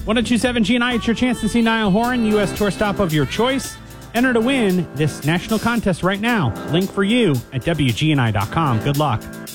1027 GNI, it's your chance to see Niall Horan, U.S. tour stop of your choice. Enter to win this national contest right now. Link for you at WGNI.com. Good luck.